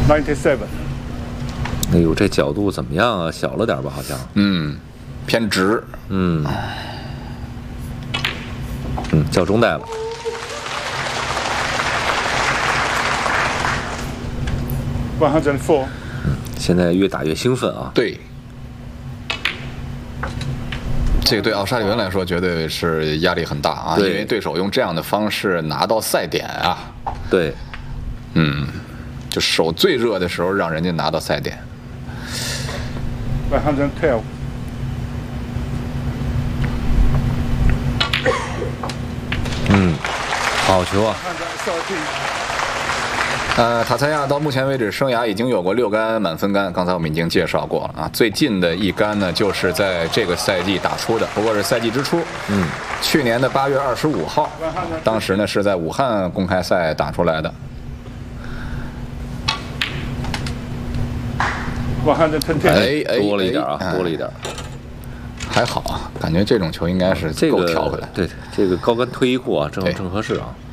97. 哎呦，这角度怎么样啊？小了点吧，好像。 偏直。 叫中带了。 104. 现在越打越兴奋啊！ 对，这个对奥沙利文来说绝对是压力很大啊，因为对手用这样的方式拿到赛点啊。 对， 就手最热的时候让人家拿到赛点。 112. 好球啊！ 塔蔡亚到目前为止生涯已经有过6杆满分杆，刚才我们已经介绍过了啊。最近的一杆呢，就是在这个赛季打出的，不过是赛季之初，去年的8月25号，当时呢是在武汉公开赛打出来的。 多了一点啊，多了一点。 还好啊，感觉这种球应该是够跳回来。 对，这个高杆推一过啊，正合适啊。